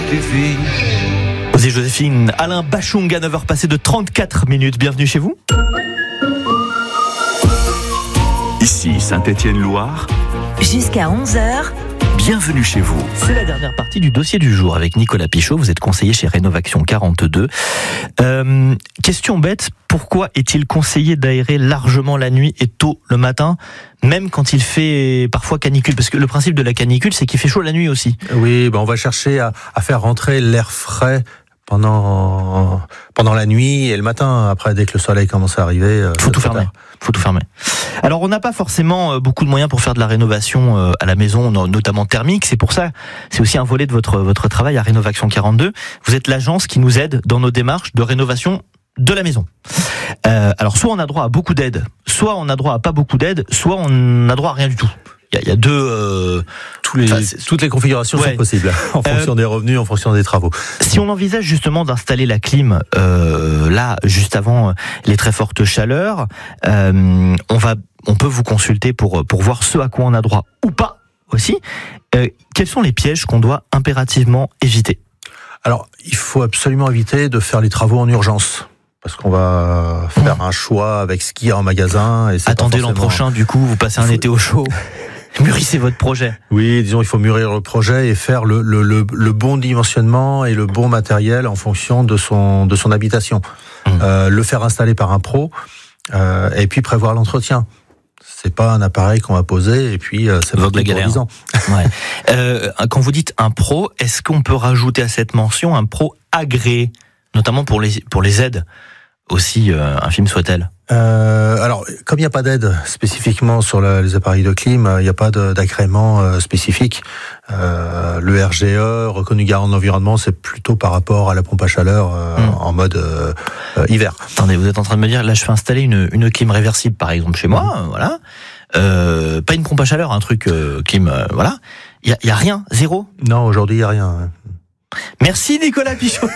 Joséphine. Osez Joséphine, Alain Bachung à 9h passées de 34 minutes. Bienvenue chez vous. Ici Saint-Étienne-Loire. Jusqu'à 11h. Bienvenue chez vous. C'est la dernière partie du dossier du jour avec Nicolas Pichot. Vous êtes conseiller chez Rénovaction 42. Question bête, pourquoi est-il conseillé d'aérer largement la nuit et tôt le matin, même quand il fait parfois canicule? Parce que le principe de la canicule, c'est qu'il fait chaud la nuit aussi. Oui, on va chercher à faire rentrer l'air frais pendant la nuit et le matin. Après, dès que le soleil commence à arriver, faut tout fermer. Alors, on n'a pas forcément beaucoup de moyens pour faire de la rénovation à la maison, notamment thermique. C'est pour ça, c'est aussi un volet de votre travail à Rénovaction 42. Vous êtes l'agence qui nous aide dans nos démarches de rénovation de la maison. Alors, soit on a droit à beaucoup d'aide, soit on a droit à pas beaucoup d'aide, soit on a droit à rien du tout. Il y a deux... toutes les configurations sont possibles, en fonction des revenus, en fonction des travaux. Si on envisage justement d'installer la clim là, juste avant les très fortes chaleurs, on peut vous consulter pour voir ce à quoi on a droit ou pas aussi. Quels sont les pièges qu'on doit impérativement éviter? Alors, il faut absolument éviter de faire les travaux en urgence. Parce qu'on va faire un choix avec ce qu'il y a en magasin. Et attendez l'an prochain, du coup, vous passez un été au chaud. Mûrissez votre projet. Oui, disons, il faut mûrir le projet et faire le bon dimensionnement et le bon matériel en fonction de son habitation. Le faire installer par un pro et puis prévoir l'entretien. C'est pas un appareil qu'on va poser et puis ça va durer 10 ans. Ouais. Quand vous dites un pro, est-ce qu'on peut rajouter à cette mention un pro agréé, notamment pour les aides, aussi infime soit-elle? Alors, comme il n'y a pas d'aide spécifiquement sur les appareils de clim, il n'y a pas d'agrément spécifique. Le RGE, reconnu garant de l'environnement, c'est plutôt par rapport à la pompe à chaleur en mode hiver. Attendez, vous êtes en train de me dire, là je fais installer une clim réversible par exemple chez moi, voilà. Pas une pompe à chaleur, un truc clim, voilà. Il y a rien, zéro? Non, aujourd'hui il n'y a rien. Merci Nicolas Pichot.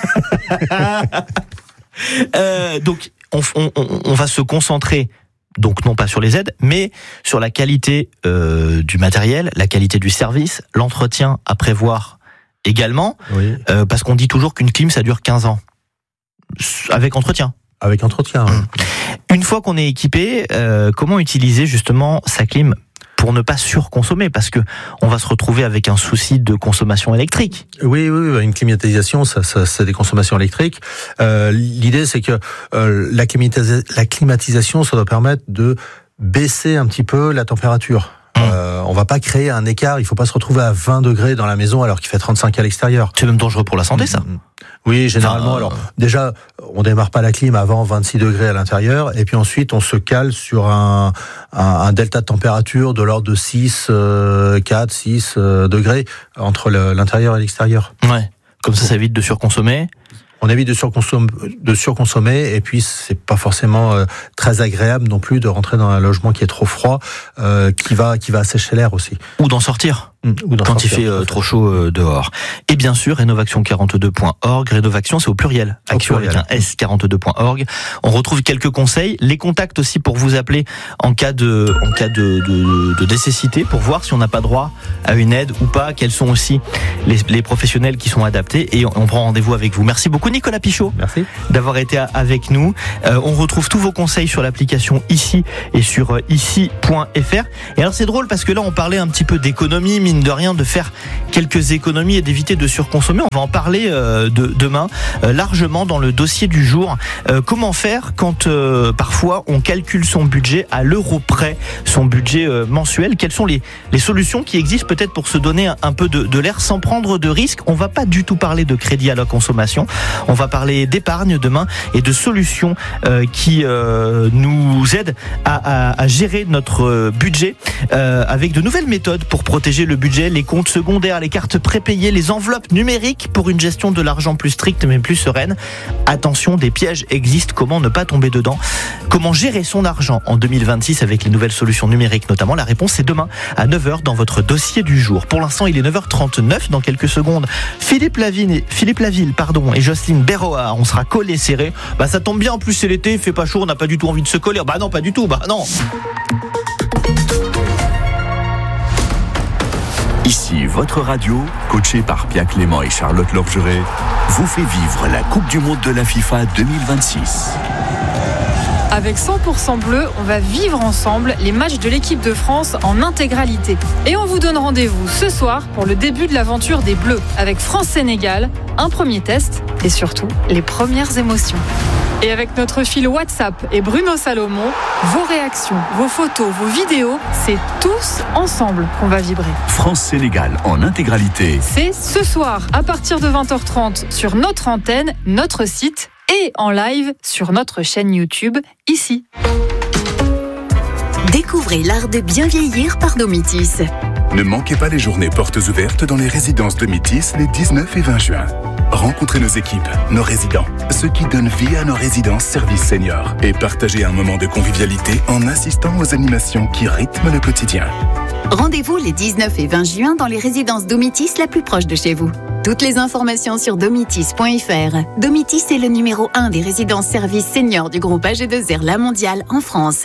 Donc on va se concentrer, donc non pas sur les aides, mais sur la qualité du matériel, la qualité du service, l'entretien à prévoir également, oui. Parce qu'on dit toujours qu'une clim ça dure 15 ans, avec entretien. Avec entretien, oui. Une fois qu'on est équipé, comment utiliser justement sa clim pour ne pas surconsommer, parce que on va se retrouver avec un souci de consommation électrique. Oui, une climatisation, ça c'est des consommations électriques. L'idée, c'est que la climatisation, ça doit permettre de baisser un petit peu la température. On va pas créer un écart, il faut pas se retrouver à 20 degrés dans la maison alors qu'il fait 35 à l'extérieur. C'est même dangereux pour la santé, ça. Oui, généralement. Alors, déjà, on démarre pas la clim avant 26 degrés à l'intérieur, et puis ensuite, on se cale sur un delta de température de l'ordre de 6 degrés entre l'intérieur et l'extérieur. Ouais. Comme ça évite de surconsommer. On évite de surconsommer, et puis c'est pas forcément très agréable non plus de rentrer dans un logement qui est trop froid, qui va assécher l'air aussi. Ou d'en sortir. Quand il fait trop chaud dehors. Et bien sûr, rénovation42.org. Rénovation, c'est au pluriel. Action avec un S, 42.org. On retrouve quelques conseils, les contacts aussi pour vous appeler en cas de nécessité, pour voir si on n'a pas droit à une aide ou pas, quels sont aussi les professionnels qui sont adaptés, et on prend rendez-vous avec vous. Merci beaucoup Nicolas Pichot. Merci d'avoir été avec nous. On retrouve tous vos conseils sur l'application Ici et sur ici.fr. Et alors c'est drôle parce que là on parlait un petit peu d'économie, mine de rien, de faire quelques économies et d'éviter de surconsommer. On va en parler demain largement dans le dossier du jour. Comment faire quand parfois on calcule son budget à l'euro près, son budget mensuel? Quelles sont les solutions qui existent peut-être pour se donner un peu de l'air sans prendre de risques? On va pas du tout parler de crédit à la consommation. On va parler d'épargne demain et de solutions qui nous aident à gérer notre budget avec de nouvelles méthodes pour protéger le budget, les comptes secondaires, les cartes prépayées, les enveloppes numériques pour une gestion de l'argent plus stricte mais plus sereine. Attention, des pièges existent, comment ne pas tomber dedans? Comment gérer son argent en 2026 avec les nouvelles solutions numériques notamment? La réponse est demain à 9h dans votre dossier du jour. Pour l'instant, il est 9h39. Dans quelques secondes, Philippe Laville et Jocelyne Berroa, on sera collés serrés. Ça tombe bien, en plus c'est l'été, il fait pas chaud, on n'a pas du tout envie de se coller. Non, pas du tout, non. Ici, votre radio, coaché par Pia Clément et Charlotte Lorgeret, vous fait vivre la Coupe du Monde de la FIFA 2026. Avec 100% bleu, on va vivre ensemble les matchs de l'équipe de France en intégralité. Et on vous donne rendez-vous ce soir pour le début de l'aventure des Bleus avec France-Sénégal, un premier test et surtout les premières émotions. Et avec notre fil WhatsApp et Bruno Salomon, vos réactions, vos photos, vos vidéos, c'est tous ensemble qu'on va vibrer. France-Sénégal en intégralité. C'est ce soir à partir de 20h30 sur notre antenne, notre site et en live sur notre chaîne YouTube, ici. Découvrez l'art de bien vieillir par Domitis. Ne manquez pas les journées portes ouvertes dans les résidences Domitis les 19 et 20 juin. Rencontrez nos équipes, nos résidents, ceux qui donnent vie à nos résidences services seniors et partagez un moment de convivialité en assistant aux animations qui rythment le quotidien. Rendez-vous les 19 et 20 juin dans les résidences Domitis la plus proche de chez vous. Toutes les informations sur domitis.fr. Domitis est le numéro 1 des résidences services seniors du groupe AG2R La Mondiale en France.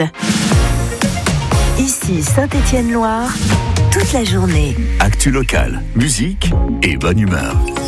Ici Saint-Étienne-Loire, toute la journée. Actu locale, musique et bonne humeur.